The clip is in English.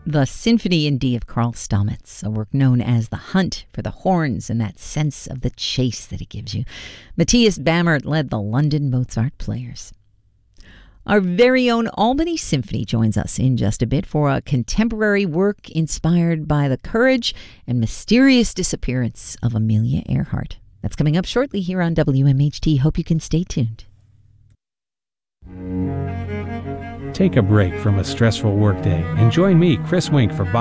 The Symphony in D of Carl Stamets, a work known as The Hunt for the Horns and that sense of the chase that it gives you. Matthias Bammert led the London Mozart Players. Our very own Albany Symphony joins us in just a bit for a contemporary work inspired by the courage and mysterious disappearance of Amelia Earhart. That's coming up shortly here on WMHT. Hope you can stay tuned. Take a break from a stressful workday and join me, Chris Wink, for